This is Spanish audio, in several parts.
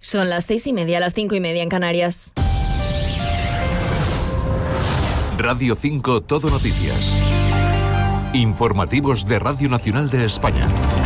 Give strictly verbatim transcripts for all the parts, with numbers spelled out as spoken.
Son las seis y media, las cinco y media en Canarias. Radio cinco Todo Noticias. Informativos de Radio Nacional de España.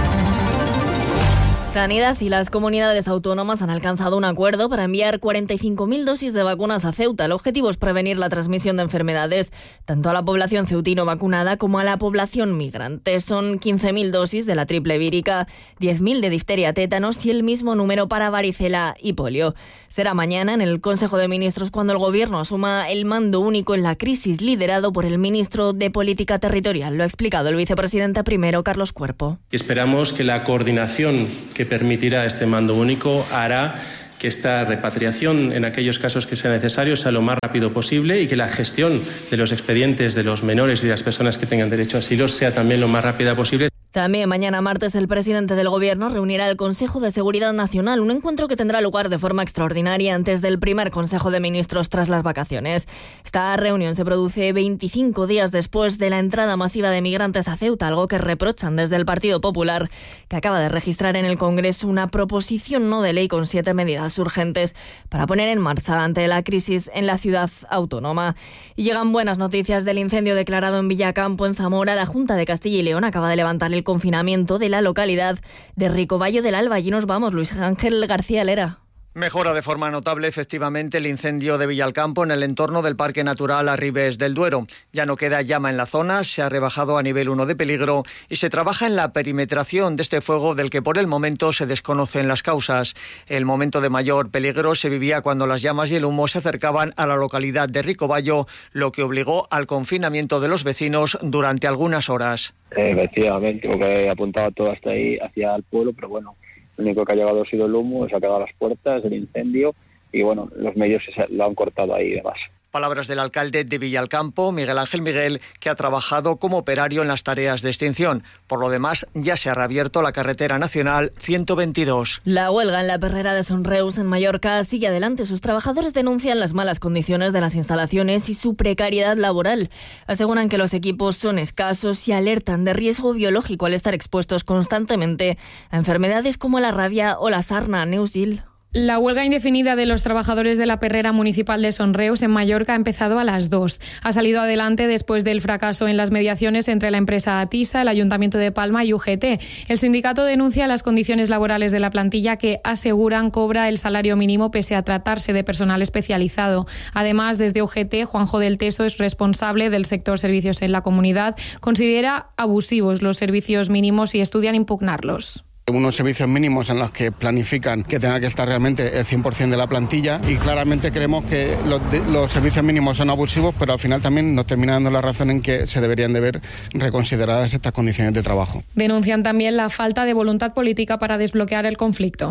Sanidad y las comunidades autónomas han alcanzado un acuerdo para enviar cuarenta y cinco mil dosis de vacunas a Ceuta. El objetivo es prevenir la transmisión de enfermedades tanto a la población ceutino vacunada como a la población migrante. Son quince mil dosis de la triple vírica, diez mil de difteria, tétanos y el mismo número para varicela y polio. Será mañana en el Consejo de Ministros cuando el Gobierno asuma el mando único en la crisis liderado por el ministro de Política Territorial. Lo ha explicado el vicepresidente primero, Carlos Cuerpo. Esperamos que la coordinación que permitirá este mando único hará que esta repatriación, en aquellos casos que sea necesario, sea lo más rápido posible y que la gestión de los expedientes de los menores y de las personas que tengan derecho a asilo sea también lo más rápida posible. También mañana martes el presidente del Gobierno reunirá el Consejo de Seguridad Nacional, un encuentro que tendrá lugar de forma extraordinaria antes del primer Consejo de Ministros tras las vacaciones. Esta reunión se produce veinticinco días después de la entrada masiva de migrantes a Ceuta, algo que reprochan desde el Partido Popular, que acaba de registrar en el Congreso una proposición no de ley con siete medidas urgentes para poner en marcha ante la crisis en la ciudad autónoma. Y llegan buenas noticias del incendio declarado en Villacampo, en Zamora. La Junta de Castilla y León acaba de levantar el confinamiento de la localidad de Ricobayo del Alba. Allí nos vamos, Luis Ángel García Lera. Mejora de forma notable, efectivamente, el incendio de Villalcampo en el entorno del Parque Natural Arribes del Duero. Ya no queda llama en la zona, se ha rebajado a nivel uno de peligro y se trabaja en la perimetración de este fuego del que por el momento se desconocen las causas. El momento de mayor peligro se vivía cuando las llamas y el humo se acercaban a la localidad de Ricobayo, lo que obligó al confinamiento de los vecinos durante algunas horas. Efectivamente, porque apuntaba todo hasta ahí, hacia el pueblo, pero bueno, lo único que ha llegado ha sido el humo, se ha quedado a las puertas del incendio y bueno, los medios se lo han cortado ahí de más. Palabras del alcalde de Villalcampo, Miguel Ángel Miguel, que ha trabajado como operario en las tareas de extinción. Por lo demás, ya se ha reabierto la carretera nacional ciento veintidós. La huelga en la perrera de Sonreus, en Mallorca, sigue adelante. Sus trabajadores denuncian las malas condiciones de las instalaciones y su precariedad laboral. Aseguran que los equipos son escasos y alertan de riesgo biológico al estar expuestos constantemente a enfermedades como la rabia o la sarna. Neusil. La huelga indefinida de los trabajadores de la perrera municipal de Sonreus en Mallorca ha empezado a las dos. Ha salido adelante después del fracaso en las mediaciones entre la empresa Atisa, el Ayuntamiento de Palma y U G T. El sindicato denuncia las condiciones laborales de la plantilla que, aseguran, cobra el salario mínimo pese a tratarse de personal especializado. Además, desde U G T, Juanjo del Teso es responsable del sector servicios en la comunidad. Considera abusivos los servicios mínimos y estudian impugnarlos. Unos servicios mínimos en los que planifican que tenga que estar realmente el cien por ciento de la plantilla y claramente creemos que los, los servicios mínimos son abusivos, pero al final también nos termina dando la razón en que se deberían de ver reconsideradas estas condiciones de trabajo. Denuncian también la falta de voluntad política para desbloquear el conflicto.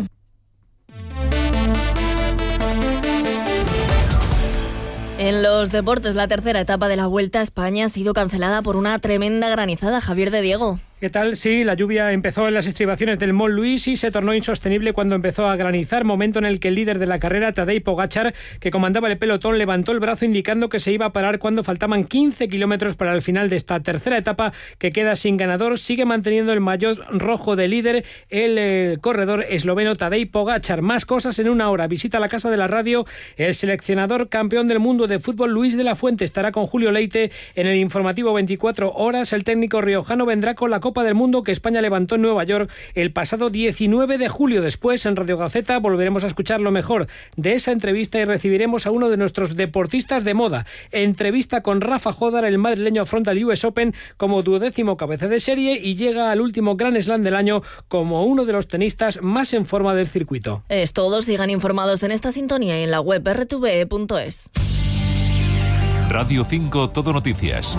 En los deportes, la tercera etapa de la Vuelta a España ha sido cancelada por una tremenda granizada. Javier de Diego. ¿Qué tal? Sí, la lluvia empezó en las estribaciones del Mont Louis y se tornó insostenible cuando empezó a granizar, momento en el que el líder de la carrera, Tadej Pogačar, que comandaba el pelotón, levantó el brazo indicando que se iba a parar cuando faltaban quince kilómetros para el final de esta tercera etapa que queda sin ganador. Sigue manteniendo el maillot rojo de líder el, el corredor esloveno Tadej Pogačar. Más cosas en una hora. Visita la Casa de la Radio el seleccionador campeón del mundo de fútbol Luis de la Fuente. Estará con Julio Leite en el informativo veinticuatro horas. El técnico riojano vendrá con la Copa del Mundo que España levantó en Nueva York el pasado diecinueve de julio. Después, en Radio Gaceta, volveremos a escuchar lo mejor de esa entrevista y recibiremos a uno de nuestros deportistas de moda. Entrevista con Rafa Jodar, el madrileño afronta el U S Open como duodécimo cabeza de serie y llega al último Grand Slam del año como uno de los tenistas más en forma del circuito. Es todo, sigan informados en esta sintonía y en la web erre te ve punto es. Radio cinco Todo Noticias.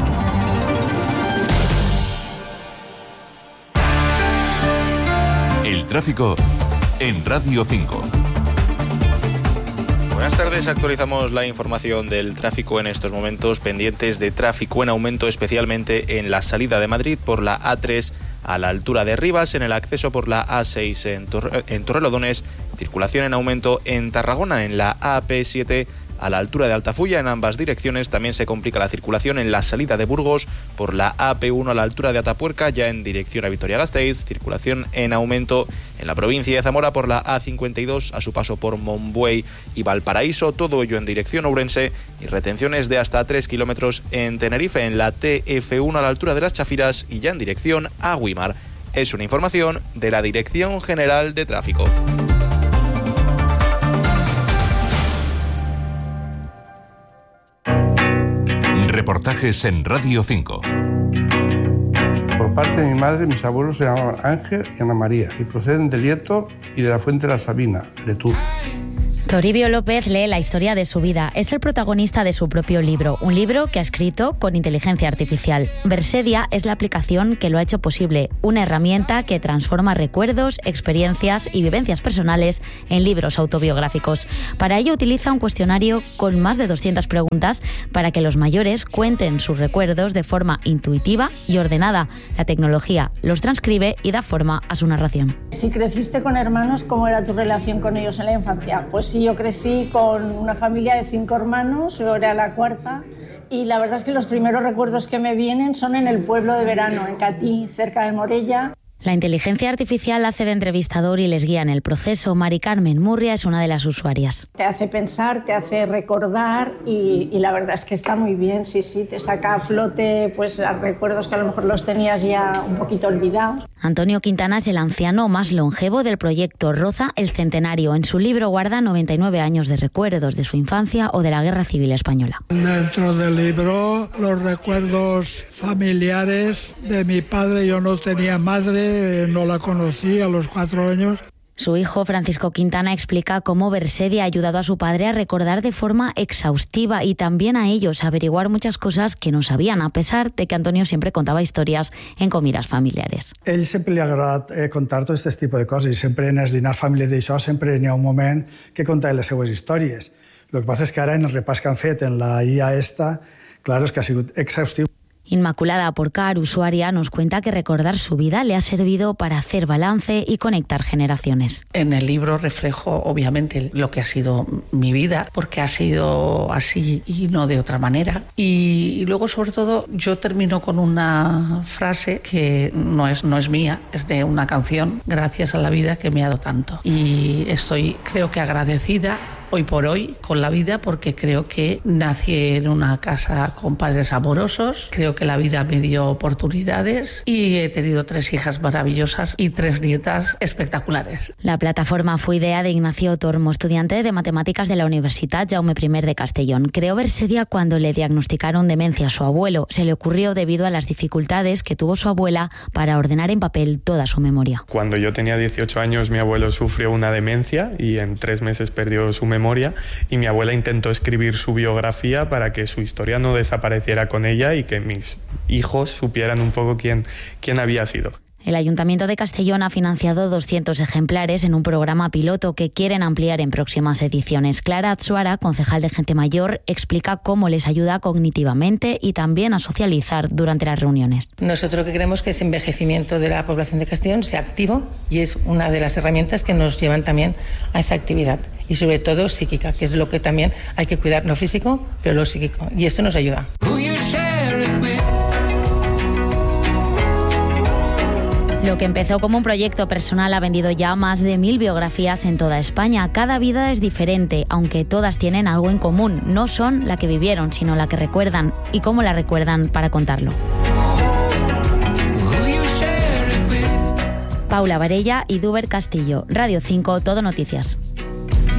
El tráfico en Radio cinco. Buenas tardes, actualizamos la información del tráfico en estos momentos, pendientes de tráfico en aumento, especialmente en la salida de Madrid por la A tres a la altura de Rivas, en el acceso por la A seis en, Tor- en Torrelodones, circulación en aumento en Tarragona, en la A P siete a la altura de Altafulla en ambas direcciones. También se complica la circulación en la salida de Burgos por la A P uno a la altura de Atapuerca, ya en dirección a Vitoria-Gasteiz. Circulación en aumento en la provincia de Zamora por la A cincuenta y dos a su paso por Monbuey y Valparaíso, todo ello en dirección a Ourense, y retenciones de hasta tres kilómetros en Tenerife en la T F uno a la altura de Las Chafiras y ya en dirección a Güímar. Es una información de la Dirección General de Tráfico. Reportajes en Radio cinco. Por parte de mi madre, mis abuelos se llamaban Ángel y Ana María y proceden de Lieto y de la Fuente de la Sabina, Letú. Toribio López lee la historia de su vida. Es el protagonista de su propio libro, un libro que ha escrito con inteligencia artificial. Versedia es la aplicación que lo ha hecho posible, una herramienta que transforma recuerdos, experiencias y vivencias personales en libros autobiográficos. Para ello utiliza un cuestionario con más de doscientas preguntas para que los mayores cuenten sus recuerdos de forma intuitiva y ordenada. La tecnología los transcribe y da forma a su narración. Si creciste con hermanos, ¿cómo era tu relación con ellos en la infancia? Pues sí, yo crecí con una familia de cinco hermanos, yo era la cuarta, y la verdad es que los primeros recuerdos que me vienen son en el pueblo de verano, en Catí, cerca de Morella. La inteligencia artificial hace de entrevistador y les guía en el proceso. Mari Carmen Murria es una de las usuarias. Te hace pensar, te hace recordar y, y la verdad es que está muy bien, sí, sí, te saca a flote pues, recuerdos que a lo mejor los tenías ya un poquito olvidados. Antonio Quintana es el anciano más longevo del proyecto Roza el Centenario. En su libro guarda noventa y nueve años de recuerdos de su infancia o de la Guerra Civil Española. Dentro del libro, los recuerdos familiares de mi padre. Yo no tenía madre, no la conocí a los cuatro años. Su hijo Francisco Quintana explica cómo Versedia ha ayudado a su padre a recordar de forma exhaustiva y también a ellos a averiguar muchas cosas que no sabían, a pesar de que Antonio siempre contaba historias en comidas familiares. Ell sempre li agrada eh, contar tot aquest tipus de coses i sempre en els dinars familiars d'això sempre n'hi ha un moment que conta les seues històries. El que passa és que ara en el repàs que han fet en la I A esta, claro, és que ha sigut exhaustiu. Inmaculada Porcar, usuaria, nos cuenta que recordar su vida le ha servido para hacer balance y conectar generaciones. En el libro reflejo, obviamente, lo que ha sido mi vida, porque ha sido así y no de otra manera. Y, y luego, sobre todo, yo termino con una frase que no es, no es mía, es de una canción, gracias a la vida que me ha dado tanto. Y estoy, creo que agradecida hoy por hoy con la vida, porque creo que nací en una casa con padres amorosos, creo que la vida me dio oportunidades y he tenido tres hijas maravillosas y tres nietas espectaculares. La plataforma fue idea de Ignacio Tormo, estudiante de matemáticas de la Universidad Jaume I de Castellón. Creó Versedia cuando le diagnosticaron demencia a su abuelo. Se le ocurrió debido a las dificultades que tuvo su abuela para ordenar en papel toda su memoria. Cuando yo tenía dieciocho años, mi abuelo sufrió una demencia y en tres meses perdió su memoria. memoria y mi abuela intentó escribir su biografía para que su historia no desapareciera con ella y que mis hijos supieran un poco quién, quién había sido. El Ayuntamiento de Castellón ha financiado doscientos ejemplares en un programa piloto que quieren ampliar en próximas ediciones. Clara Atsuara, concejal de Gente Mayor, explica cómo les ayuda cognitivamente y también a socializar durante las reuniones. Nosotros que creemos que ese envejecimiento de la población de Castellón sea activo y es una de las herramientas que nos llevan también a esa actividad y sobre todo psíquica, que es lo que también hay que cuidar, no físico, pero lo psíquico, y esto nos ayuda. Lo que empezó como un proyecto personal ha vendido ya más de mil biografías en toda España. Cada vida es diferente, aunque todas tienen algo en común. No son la que vivieron, sino la que recuerdan y cómo la recuerdan para contarlo. Paula Varella y Duber Castillo, Radio cinco, Todo Noticias.